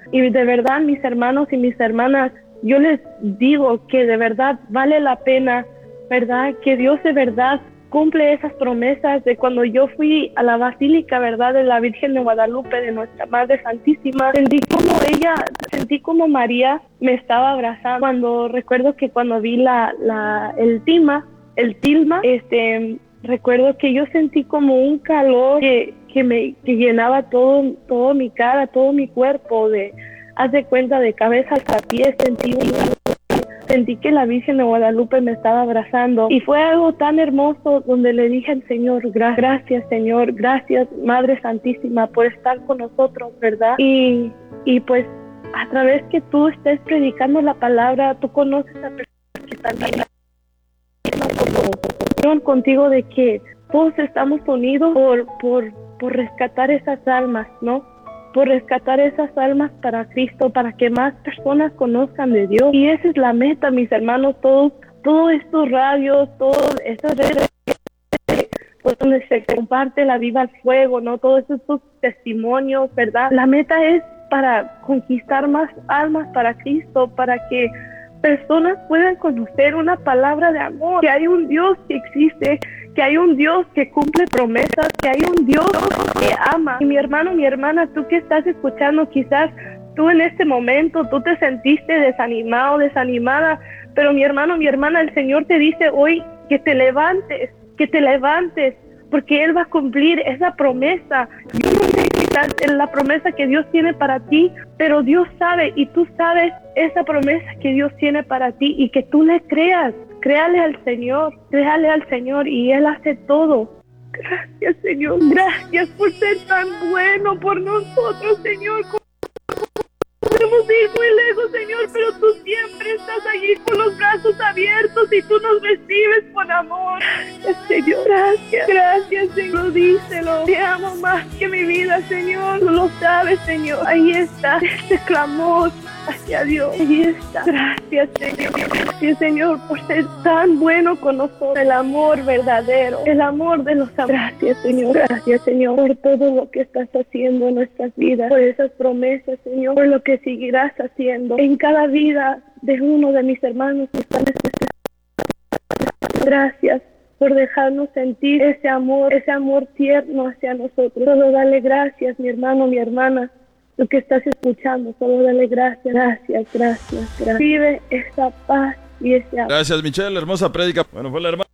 Y de verdad, mis hermanos y mis hermanas, yo les digo que de verdad vale la pena, ¿verdad? Que Dios de verdad cumple esas promesas. De cuando yo fui a la Basílica, ¿verdad?, de la Virgen de Guadalupe, de nuestra Madre Santísima, sentí como María me estaba abrazando. Cuando recuerdo que cuando vi el tilma, recuerdo que yo sentí como un calor que llenaba todo mi cara, todo mi cuerpo, haz de cuenta, de cabeza hasta pies. Sentí que la Virgen de Guadalupe me estaba abrazando y fue algo tan hermoso, donde le dije al Señor, gracias Señor, gracias Madre Santísima por estar con nosotros, ¿verdad? Y pues a través que tú estés predicando la palabra, tú conoces a personas que también contigo, de que todos estamos unidos por rescatar esas almas, ¿no? Por rescatar esas almas para Cristo, para que más personas conozcan de Dios. Y esa es la meta, mis hermanos. Todos estos radios, todas estas redes, pues, donde se comparte la Viva al Fuego, ¿no? Todos estos testimonios, ¿verdad? La meta es para conquistar más almas para Cristo, para que personas puedan conocer una palabra de amor, que hay un Dios que existe, que hay un Dios que cumple promesas, que hay un Dios que ama. Y mi hermano, mi hermana, tú que estás escuchando, quizás tú en este momento, tú te sentiste desanimado, desanimada, pero mi hermano, mi hermana, el Señor te dice hoy que te levantes, porque Él va a cumplir esa promesa. Yo no sé quizás la promesa que Dios tiene para ti, pero Dios sabe, y tú sabes esa promesa que Dios tiene para ti, y que tú le creas. Créale al Señor y Él hace todo. Gracias, Señor, gracias por ser tan bueno por nosotros, Señor. Podemos ir muy lejos, Señor, pero tú siempre estás allí con los brazos abiertos y tú nos recibes con amor. Señor, gracias, Señor, díselo. Te amo más que mi vida, Señor. Tú lo sabes, Señor. Ahí está este clamor hacia Dios. Ahí está. Gracias, Señor. Gracias, Señor, por ser tan bueno con nosotros. El amor verdadero, el amor de los amores. Gracias, Señor. Gracias, Señor, por todo lo que estás haciendo en nuestras vidas, por esas promesas, Señor, por lo que seguirás haciendo en cada vida de uno de mis hermanos que están necesitados. Gracias por dejarnos sentir ese amor tierno hacia nosotros. Solo dale gracias, mi hermano, mi hermana. Tú que estás escuchando, solo dale gracias. Vive esa paz y ese amor. Gracias, Michelle, hermosa prédica. Bueno, fue la hermana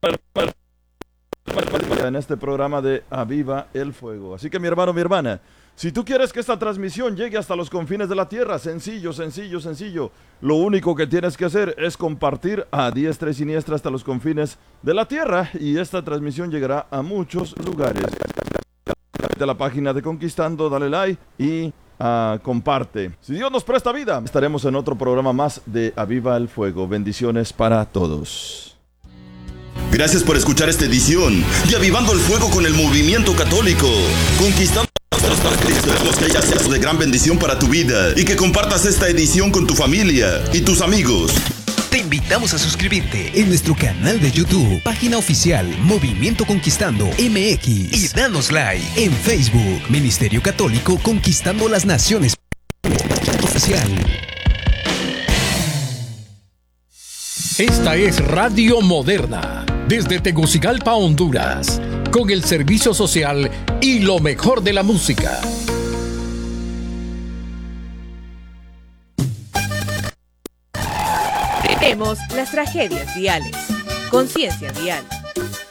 en este programa de Aviva el Fuego. Así que, mi hermano, mi hermana, si tú quieres que esta transmisión llegue hasta los confines de la tierra, sencillo. Lo único que tienes que hacer es compartir a diestra y siniestra hasta los confines de la tierra, y esta transmisión llegará a muchos lugares. De la página de Conquistando, dale like y comparte. Si Dios nos presta vida, estaremos en otro programa más de Aviva el Fuego. Bendiciones para todos. Gracias por escuchar esta edición de Avivando el Fuego con el Movimiento Católico. Conquistando para Cristo. Esperemos que haya sido de gran bendición para tu vida y que compartas esta edición con tu familia y tus amigos. Te invitamos a suscribirte en nuestro canal de YouTube, página oficial Movimiento Conquistando MX, y danos like en Facebook, Ministerio Católico Conquistando las Naciones oficial. Esta es Radio Moderna, desde Tegucigalpa, Honduras, con el servicio social y lo mejor de la música. Tenemos las tragedias viales. Conciencia vial.